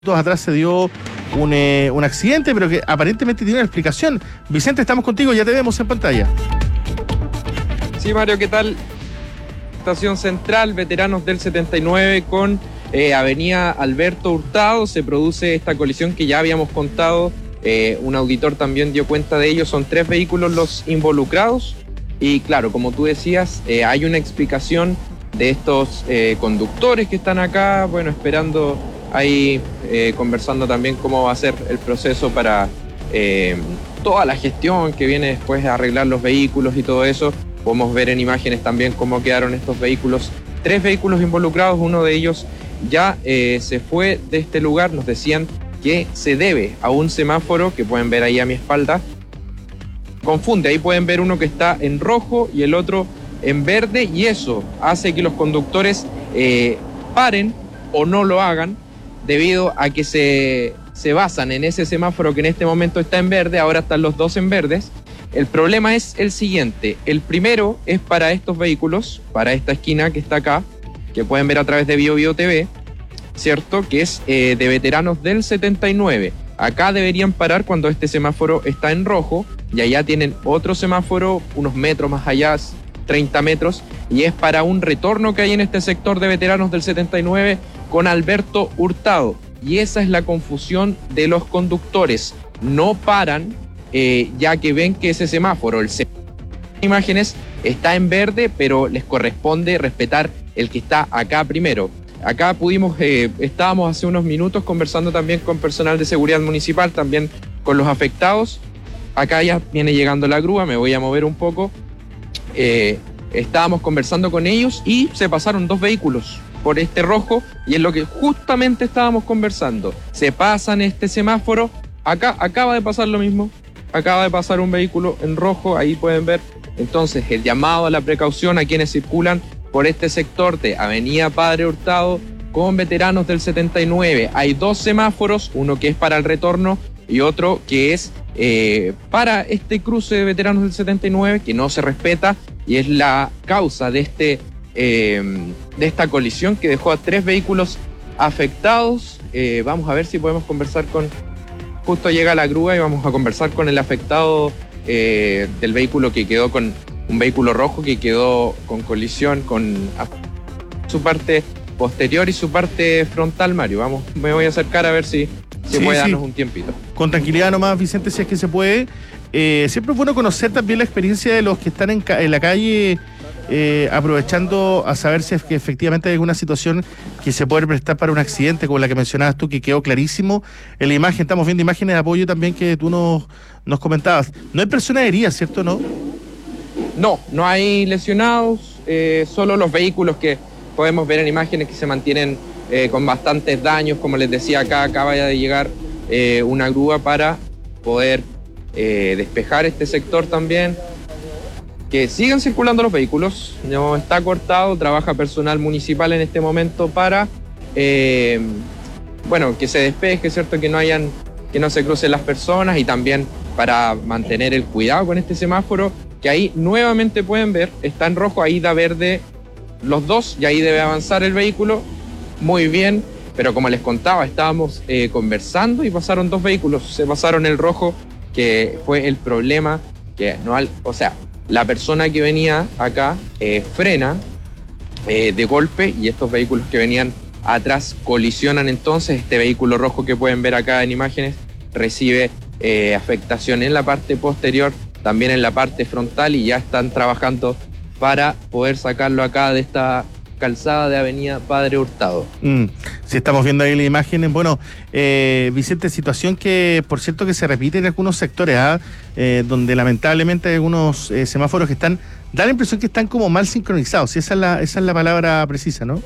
Atrás se dio un accidente, pero que aparentemente tiene una explicación. Vicente, estamos contigo, ya te vemos en pantalla. Sí, Mario, ¿qué tal? Estación Central, veteranos del 79 con Avenida Alberto Hurtado. Se produce esta colisión que ya habíamos contado. Un auditor también dio cuenta de ello. Son 3 vehículos los involucrados. Y claro, como tú decías, hay una explicación de estos conductores que están acá, bueno, esperando ahí, conversando también cómo va a ser el proceso para toda la gestión que viene después de arreglar los vehículos y todo eso. Podemos ver en imágenes también cómo quedaron estos vehículos. 3 vehículos involucrados, uno de ellos ya se fue de este lugar. Nos decían que se debe a un semáforo que pueden ver ahí a mi espalda. Confunde, ahí pueden ver uno que está en rojo y el otro en verde, y eso hace que los conductores paren o no lo hagan debido a que se basan en ese semáforo que en este momento está en verde. Ahora están los dos en verdes. El problema es el siguiente: el primero es para estos vehículos, para esta esquina que está acá, que pueden ver a través de BioBio TV, ¿cierto? Que es de veteranos del 79. Acá deberían parar cuando este semáforo está en rojo, y allá tienen otro semáforo unos metros más allá, 30 metros, y es para un retorno que hay en este sector de veteranos del 79 con Alberto Hurtado. Y esa es la confusión de los conductores. No paran, ya que ven que ese semáforo, imágenes, está en verde, pero les corresponde respetar el que está acá primero. Acá estábamos hace unos minutos conversando también con personal de seguridad municipal, también con los afectados. Acá ya viene llegando la grúa, me voy a mover un poco. Estábamos conversando con ellos y se pasaron 2 vehículos por este rojo, y es lo que justamente estábamos conversando. Se pasan este semáforo, acá acaba de pasar lo mismo, acaba de pasar un vehículo en rojo, ahí pueden ver. Entonces el llamado a la precaución a quienes circulan por este sector de Avenida Padre Hurtado con veteranos del 79. Hay 2 semáforos, uno que es para el retorno y otro que es para este cruce de veteranos del 79, que no se respeta, y es la causa de esta colisión que dejó a 3 vehículos afectados. Vamos a ver si podemos conversar con... Justo llega la grúa y vamos a conversar con el afectado del vehículo que quedó con... Un vehículo rojo que quedó con colisión con su parte posterior y su parte frontal, Mario. Me voy a acercar a ver si puede darnos un tiempito. Con tranquilidad nomás, Vicente, si es que se puede. Siempre es bueno conocer también la experiencia de los que están en la calle, aprovechando a saber si es que efectivamente hay alguna situación que se puede prestar para un accidente, como la que mencionabas tú, que quedó clarísimo en la imagen. Estamos viendo imágenes de apoyo también que tú nos comentabas. No hay personas heridas, ¿cierto? No hay lesionados, solo los vehículos que podemos ver en imágenes que se mantienen con bastantes daños. Como les decía, acaba de llegar una grúa para poder despejar este sector también. Que sigan circulando los vehículos, no está cortado, trabaja personal municipal en este momento para que se despeje, ¿cierto? Que no se crucen las personas, y también para mantener el cuidado con este semáforo, que ahí nuevamente pueden ver, está en rojo, ahí da verde los 2, y ahí debe avanzar el vehículo. Muy bien, pero como les contaba, estábamos conversando y pasaron 2 vehículos, se pasaron el rojo, que fue el problema, la persona que venía acá frena de golpe, y estos vehículos que venían atrás colisionan. Entonces este vehículo rojo que pueden ver acá en imágenes recibe afectación en la parte posterior, también en la parte frontal, y ya están trabajando para poder sacarlo acá de esta calzada de Avenida Padre Hurtado. Si estamos viendo ahí las imágenes, bueno, Vicente, situación que por cierto que se repite en algunos sectores, donde lamentablemente hay algunos semáforos que da la impresión que están como mal sincronizados, y esa es la palabra precisa, ¿no?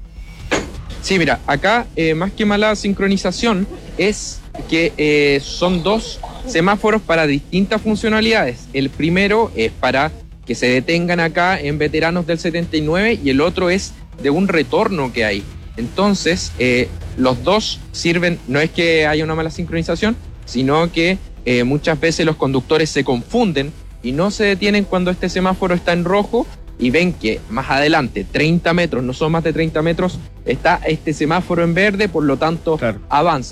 Sí, mira, acá más que mala sincronización es que son 2 semáforos para distintas funcionalidades. El primero es para que se detengan acá en veteranos del 79, y el otro es de un retorno que hay. Entonces, los 2 sirven, no es que haya una mala sincronización, sino que muchas veces los conductores se confunden y no se detienen cuando este semáforo está en rojo, y ven que más adelante, 30 metros, no son más de 30 metros, está este semáforo en verde, por lo tanto, Claro. avanza.